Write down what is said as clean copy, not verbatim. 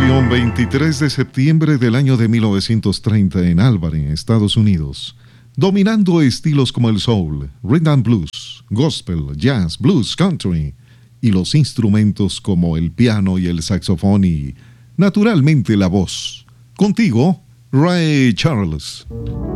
Nació el 23 de septiembre del año de 1930 en Albany, Estados Unidos, dominando estilos como el soul, rhythm and blues, gospel, jazz, blues, country y los instrumentos como el piano y el saxofón y, naturalmente, la voz. Contigo, Ray Charles.